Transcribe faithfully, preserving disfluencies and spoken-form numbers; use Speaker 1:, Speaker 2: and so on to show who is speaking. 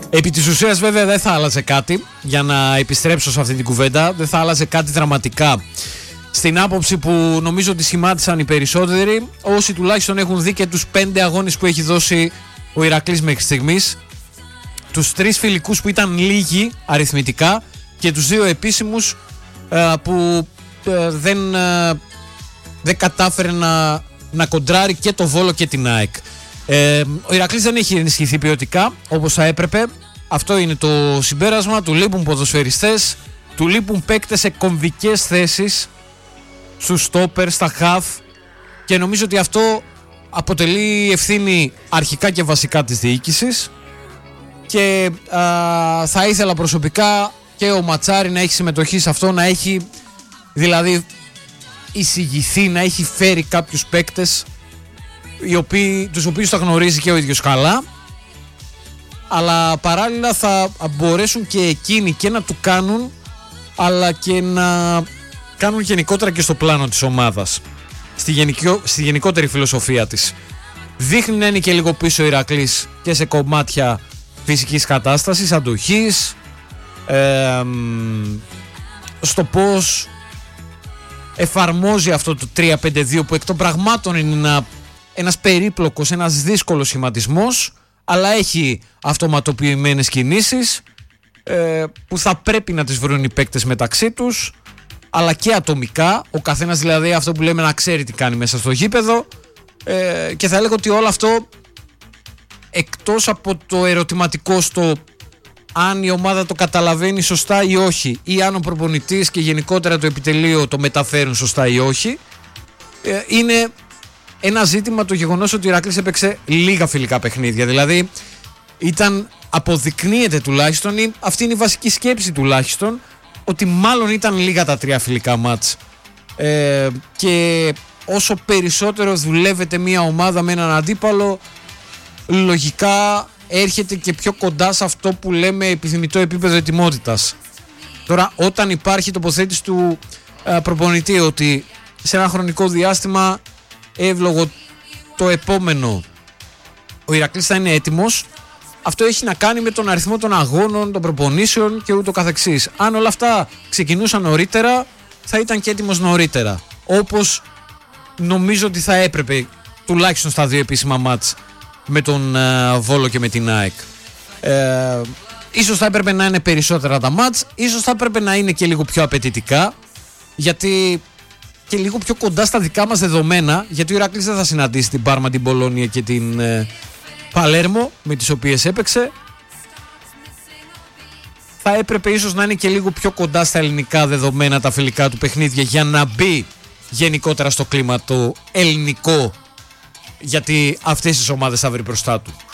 Speaker 1: Επί της ουσίας βέβαια δεν θα άλλαζε κάτι, για να επιστρέψω σε αυτή την κουβέντα, δεν θα άλλαζε κάτι δραματικά στην άποψη που νομίζω ότι σχημάτισαν οι περισσότεροι, όσοι τουλάχιστον έχουν δει και τους πέντε αγώνες που έχει δώσει ο Ηρακλής μέχρι στιγμής, τους τρεις φιλικούς που ήταν λίγοι αριθμητικά και τους δύο επίσημους που δεν, δεν κατάφερε να, να κοντράρει και το Βόλο και την ΑΕΚ. Ε, ο Ηρακλής δεν έχει ενισχυθεί ποιοτικά όπως θα έπρεπε. Αυτό είναι το συμπέρασμα. Του λείπουν ποδοσφαιριστές, του λείπουν παίκτες σε κομβικές θέσεις, στους στόπερ, στα χαφ, και νομίζω ότι αυτό αποτελεί ευθύνη αρχικά και βασικά της διοίκησης, και α, θα ήθελα προσωπικά και ο Ματσάρη να έχει συμμετοχή σε αυτό, να έχει δηλαδή εισηγηθεί, να έχει φέρει κάποιους παίκτες οι οποίοι, τους οποίους τα γνωρίζει και ο ίδιος καλά, αλλά παράλληλα θα μπορέσουν και εκείνοι και να του κάνουν, αλλά και να κάνουν γενικότερα και στο πλάνο της ομάδας, στη, γενικο, στη γενικότερη φιλοσοφία της. Δείχνει να είναι και λίγο πίσω ο Ηρακλής και σε κομμάτια φυσικής κατάστασης, αντοχής, ε, στο πώς εφαρμόζει αυτό το τρία πέντε δύο που εκ των πραγμάτων είναι ένα, ένας περίπλοκος, ένας δύσκολος σχηματισμός, αλλά έχει αυτοματοποιημένες κινήσεις ε, που θα πρέπει να τις βρουν οι παίκτες μεταξύ τους, αλλά και ατομικά, ο καθένας δηλαδή αυτό που λέμε να ξέρει τι κάνει μέσα στο γήπεδο, ε, και θα έλεγα ότι όλο αυτό, εκτός από το ερωτηματικό στο αν η ομάδα το καταλαβαίνει σωστά ή όχι, ή αν ο προπονητής και γενικότερα το επιτελείο το μεταφέρουν σωστά ή όχι, ε, είναι ένα ζήτημα το γεγονός ότι ο Ηρακλής έπαιξε λίγα φιλικά παιχνίδια. Δηλαδή ήταν, αποδεικνύεται τουλάχιστον, ή αυτή είναι η βασική σκέψη τουλάχιστον, ότι μάλλον ήταν λίγα τα τρία φιλικά μάτς, ε, και όσο περισσότερο δουλεύεται μια ομάδα με έναν αντίπαλο, λογικά έρχεται και πιο κοντά σε αυτό που λέμε επιθυμητό επίπεδο ετοιμότητας. Τώρα, όταν υπάρχει τοποθέτηση του ε, προπονητή ότι σε ένα χρονικό διάστημα εύλογο το επόμενο ο Ηρακλής θα είναι έτοιμος, αυτό έχει να κάνει με τον αριθμό των αγώνων, των προπονήσεων και ούτω καθεξής. Αν όλα αυτά ξεκινούσαν νωρίτερα, θα ήταν και έτοιμος νωρίτερα, όπως νομίζω ότι θα έπρεπε τουλάχιστον στα δύο επίσημα μάτς με τον uh, Βόλο και με την ΑΕΚ. Ε, ίσως θα έπρεπε να είναι περισσότερα τα μάτς, ίσως θα έπρεπε να είναι και λίγο πιο απαιτητικά, γιατί και λίγο πιο κοντά στα δικά μας δεδομένα, γιατί ο Ηρακλής δεν θα συναντήσει την Πάρμα, την Μπολόνια και την ε, Παλέρμο με τις οποίες έπαιξε. Θα έπρεπε ίσως να είναι και λίγο πιο κοντά στα ελληνικά δεδομένα τα φιλικά του παιχνίδια, για να μπει γενικότερα στο κλίμα το ελληνικό, γιατί αυτές τις ομάδες θα βρει μπροστά του.